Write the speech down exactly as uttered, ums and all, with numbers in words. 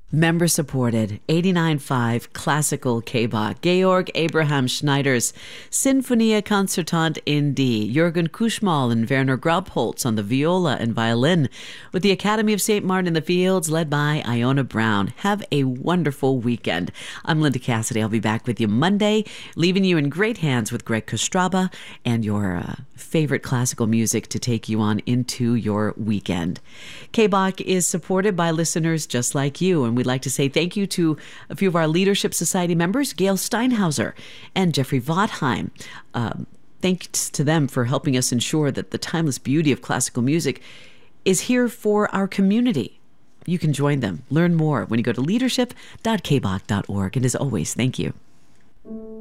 Member supported, eighty-nine point five Classical K-Bach, Georg Abraham Schneider's Sinfonia Concertante in D, Jürgen Kuschmal and Werner Grabholz on the viola and violin, with the Academy of Saint Martin in the Fields led by Iona Brown. Have a wonderful weekend. I'm Linda Cassidy. I'll be back with you Monday, leaving you in great hands with Greg Kostraba and your uh, favorite classical music to take you on into your weekend. K-Bach is supported by listeners just like you, and we'd like to say thank you to a few of our Leadership Society members, Gail Steinhauser and Jeffrey Vautheim. Um, thanks to them for helping us ensure that the timeless beauty of classical music is here for our community. You can join them. Learn more when you go to leadership dot k bach dot org. And as always, thank you.